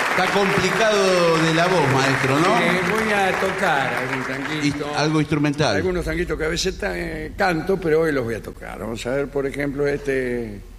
Está complicado de la voz, maestro, ¿no? Voy a tocar algún tanguito. Algo instrumental. Algunos tanguitos que a veces canto, pero hoy los voy a tocar. Vamos a ver, por ejemplo, este